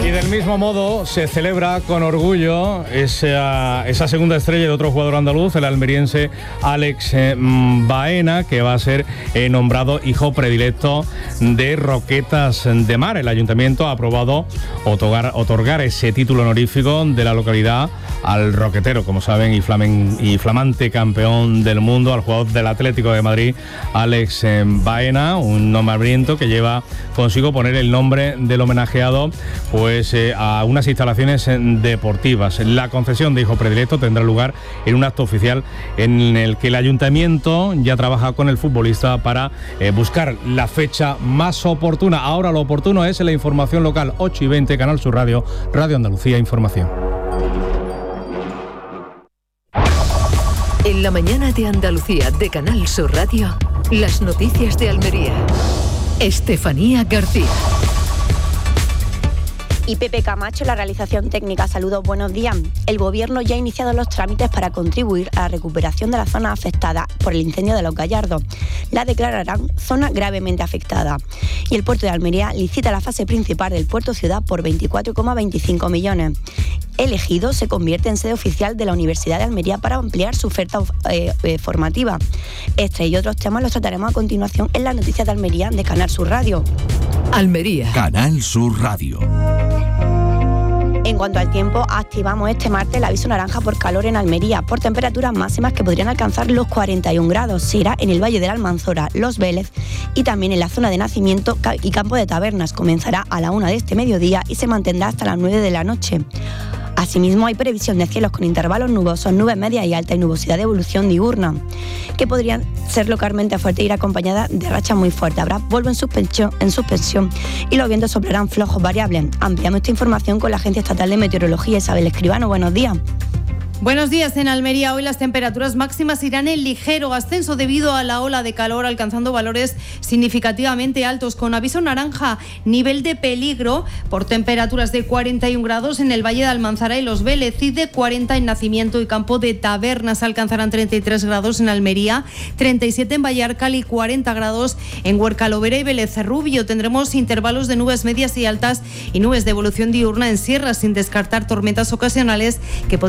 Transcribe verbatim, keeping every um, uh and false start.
Y del mismo modo se celebra con orgullo esa, esa segunda estrella de otro jugador andaluz, el almeriense Alex eh, Baena, que va a ser eh, nombrado hijo predilecto de Roquetas de Mar. El ayuntamiento ha aprobado otorgar, otorgar ese título honorífico de la localidad al roquetero, como saben, y, flamen, y flamante campeón del mundo, al jugador del Atlético de Madrid, Alex eh, Baena, un nombramiento que lleva consigo poner el nombre del homenajeado pues eh, a unas instalaciones deportivas. La concesión de hijo predilecto tendrá lugar en un acto oficial en el que el ayuntamiento ya trabaja con el futbolista para eh, buscar la fecha más oportuna. Ahora lo oportuno es la información local. Ocho y veinte, Canal Sur Radio, Radio Andalucía Información. En la mañana de Andalucía de Canal Sur Radio, las noticias de Almería. Estefanía García. Y Pepe Camacho, la realización técnica. Saludos, buenos días. El Gobierno ya ha iniciado los trámites para contribuir a la recuperación de la zona afectada por el incendio de Los Gallardos. La declararán zona gravemente afectada. Y el puerto de Almería licita la fase principal del puerto ciudad por veinticuatro coma veinticinco millones. El Ejido se convierte en sede oficial de la Universidad de Almería para ampliar su oferta eh, eh, formativa. Este y otros temas los trataremos a continuación en las noticias de Almería de Canal Sur Radio. Almería. Canal Sur Radio. En cuanto al tiempo, activamos este martes el aviso naranja por calor en Almería, por temperaturas máximas que podrían alcanzar los cuarenta y un grados. Será en el Valle de la Almanzora, Los Vélez y también en la zona de Nacimiento y Campo de Tabernas. Comenzará a la una de este mediodía y se mantendrá hasta las nueve de la noche. Asimismo, hay previsión de cielos con intervalos nubosos, nubes medias y altas y nubosidad de evolución diurna, que podrían ser localmente fuertes e ir acompañadas de rachas muy fuertes. Habrá polvo en suspensión, en suspensión y los vientos soplarán flojos variables. Ampliamos esta información con la Agencia Estatal de Meteorología. Isabel Escribano, buenos días. Buenos días. En Almería hoy las temperaturas máximas irán en ligero ascenso debido a la ola de calor, alcanzando valores significativamente altos, con aviso naranja, nivel de peligro por temperaturas de cuarenta y un grados en el Valle de Almanzara y Los Vélez y de cuarenta en Nacimiento y Campo de Tabernas. Alcanzarán treinta y tres grados en Almería, treinta y siete en Vallarcal y cuarenta grados en Huerca-Lovera y Vélez Rubio. Tendremos intervalos de nubes medias y altas y nubes de evolución diurna en sierras, sin descartar tormentas ocasionales que podrían